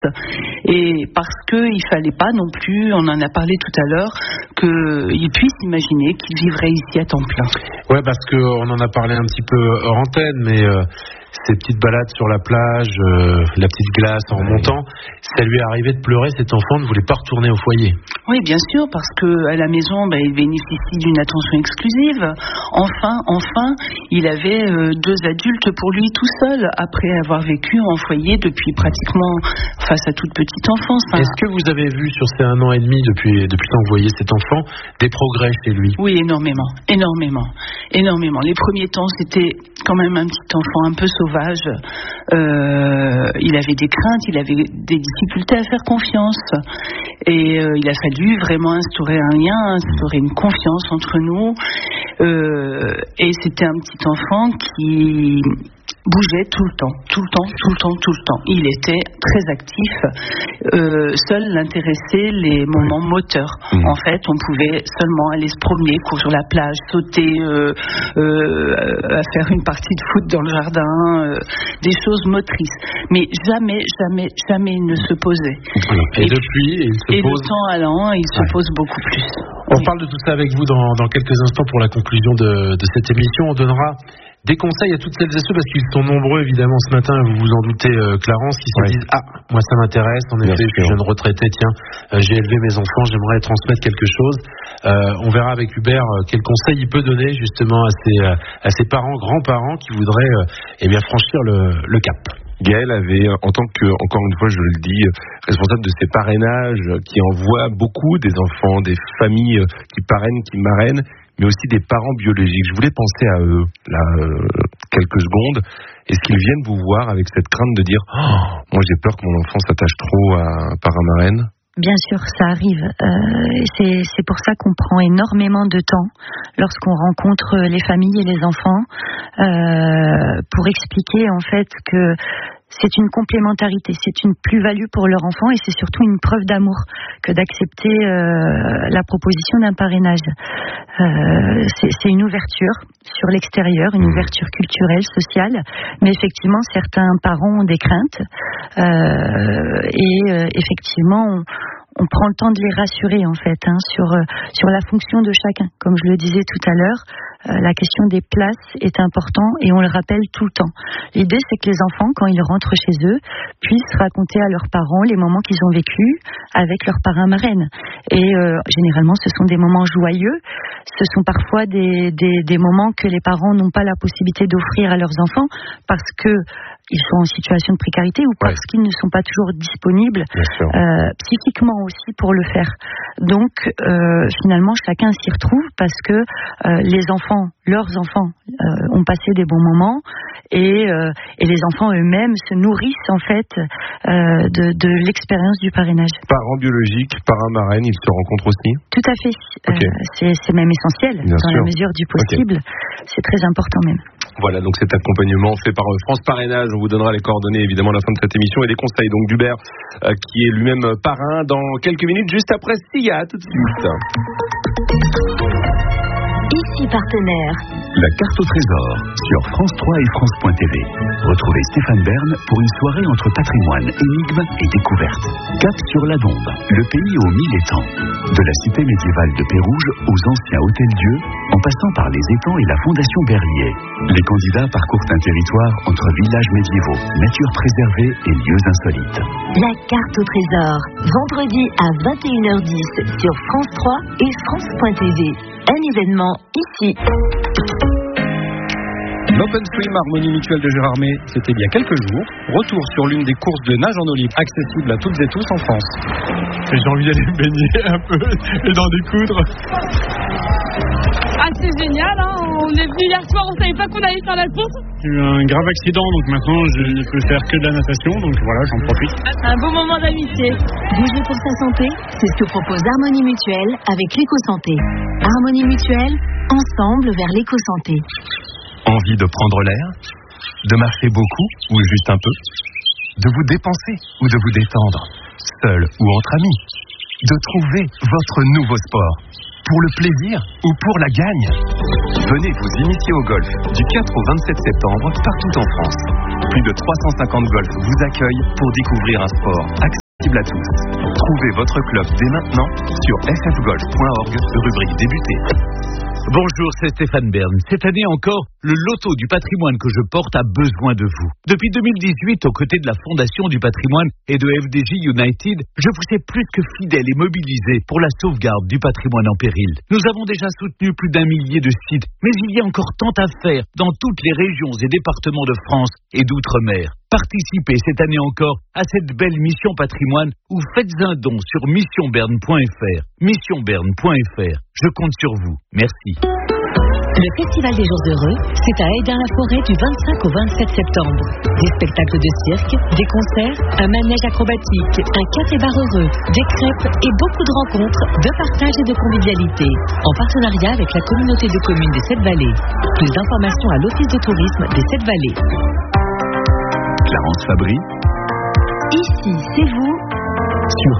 et parce qu'il fallait pas non plus, on en a parlé tout à l'heure, qu'il puisse imaginer qu'il vivrait ici à temps plein. Ouais, parce qu'on en a parlé un petit peu hors antenne, mais ces petites balades sur la plage, la petite glace en montant, ça lui est arrivé de pleurer, cet enfant ne voulait pas retourner au foyer. Oui, bien sûr, parce qu'à la maison, il bénéficie d'une attention exclusive. Enfin, il avait 2 adultes pour lui tout seul, après avoir vécu en foyer depuis pratiquement face à toute petite enfance. Est-ce que vous avez vu sur ces 1 an et demi, depuis le temps que vous voyez cet enfant, des progrès chez lui? Oui, énormément. Les premiers temps, c'était quand même un petit enfant un peu sauvage. Il avait des craintes, il avait des difficultés à faire confiance. Et il a fallu vraiment instaurer un lien, instaurer une confiance entre nous. Et c'était un petit enfant qui bougeait tout le temps. Il était très actif. Seul l'intéressaient les moments moteurs. En fait, on pouvait seulement aller se promener, courir sur la plage, sauter, à faire une partie de foot dans le jardin, des choses motrices. Mais jamais il ne se posait. Et depuis, il se pose. Le temps allant, il se pose beaucoup plus. On parle de tout ça avec vous dans quelques instants pour la conclusion de cette émission. On donnera des conseils à toutes celles et ceux, parce qu'ils sont nombreux évidemment ce matin, vous vous en doutez, Clarence, qui se disent moi ça m'intéresse, en effet, je suis jeune retraité, j'ai élevé mes enfants, j'aimerais transmettre quelque chose. On verra avec Hubert quel conseil il peut donner justement à ses parents, grands-parents qui voudraient franchir le cap. Gaël avait, en tant que, encore une fois je le dis, responsable de ces parrainages, qui envoie beaucoup des enfants, des familles qui parrainent, qui marrainent, mais aussi des parents biologiques. Je voulais penser à eux, là, quelques secondes. Est-ce qu'ils viennent vous voir avec cette crainte de dire « moi j'ai peur que mon enfant s'attache trop à un parrain-marraine » ? Bien sûr, ça arrive. C'est pour ça qu'on prend énormément de temps lorsqu'on rencontre les familles et les enfants pour expliquer en fait que c'est une complémentarité, c'est une plus-value pour leur enfant et c'est surtout une preuve d'amour que d'accepter la proposition d'un parrainage. C'est une ouverture sur l'extérieur, une ouverture culturelle, sociale, mais effectivement certains parents ont des craintes et effectivement on prend le temps de les rassurer en fait sur la fonction de chacun. Comme je le disais tout à l'heure, la question des places est importante et on le rappelle tout le temps. L'idée, c'est que les enfants, quand ils rentrent chez eux, puissent raconter à leurs parents les moments qu'ils ont vécus avec leurs parrains-marraines. Et généralement, ce sont des moments joyeux. Ce sont parfois des moments que les parents n'ont pas la possibilité d'offrir à leurs enfants parce que ils sont en situation de précarité ou parce qu'ils ne sont pas toujours disponibles psychiquement aussi pour le faire. Donc finalement chacun s'y retrouve parce que leurs enfants ont passé des bons moments et les enfants eux-mêmes se nourrissent en fait de l'expérience du parrainage. Parents biologiques, parrains marraines, ils se rencontrent aussi ? Tout à fait. C'est même essentiel la mesure du possible. C'est très important même. Voilà, donc cet accompagnement fait par France Parrainage. On vous donnera les coordonnées évidemment à la fin de cette émission et des conseils donc d'Hubert qui est lui-même parrain dans quelques minutes, juste après Sia. Tout de suite. Ici partenaire. La carte au trésor sur France 3 et France.tv. Retrouvez Stéphane Bern pour une soirée entre patrimoine, énigmes et découvertes. Cap sur la Dombe, le pays aux 1000 étangs. De la cité médiévale de Pérouge aux anciens hôtels-dieu, en passant par les étangs et la fondation Berlier. Les candidats parcourent un territoire entre villages médiévaux, nature préservée et lieux insolites. La carte au trésor, vendredi à 21h10 sur France 3 et France.tv. Un événement ici. L'Open Swim Harmonie Mutuelle de Gérardmer, c'était il y a quelques jours. Retour sur l'une des courses de nage en eau libre accessible à toutes et tous en France. J'ai envie d'aller me baigner un peu et d'en découdre. Ah, c'est génial, hein. On est venu hier soir, on savait pas qu'on allait faire la course. J'ai eu un grave accident, donc maintenant je ne peux faire que de la natation, donc voilà, j'en profite. Un beau moment d'amitié. Bouger pour sa santé, c'est ce que propose Harmonie Mutuelle avec l'éco-santé. Harmonie Mutuelle, ensemble vers l'éco-santé. Envie de prendre l'air ? De marcher beaucoup ou juste un peu ? De vous dépenser ou de vous détendre ? Seul ou entre amis ? De trouver votre nouveau sport ? Pour le plaisir ou pour la gagne ? Venez vous initier au golf du 4 au 27 septembre partout en France. Plus de 350 golfs vous accueillent pour découvrir un sport accessible à tous. Trouvez votre club dès maintenant sur ffgolf.org, rubrique débuter. Bonjour, c'est Stéphane Bern. Cette année encore, le loto du patrimoine que je porte a besoin de vous. Depuis 2018, aux côtés de la Fondation du patrimoine et de FDJ United, je vous sais plus que fidèle et mobilisé pour la sauvegarde du patrimoine en péril. Nous avons déjà soutenu plus d'1 millier de sites, mais il y a encore tant à faire dans toutes les régions et départements de France et d'outre-mer. Participez cette année encore à cette belle mission patrimoine ou faites un don sur missionberne.fr. Missionberne.fr. Je compte sur vous. Merci. Le Festival des Jours Heureux, c'est à Aidin-la-Forêt du 25 au 27 septembre. Des spectacles de cirque, des concerts, un manège acrobatique, un café-bar heureux, des crêpes et beaucoup de rencontres, de partage et de convivialité. En partenariat avec la communauté de communes des 7 Vallées. Plus d'informations à l'Office de tourisme des 7 Vallées. Clarence Fabry. Ici, c'est vous. Sur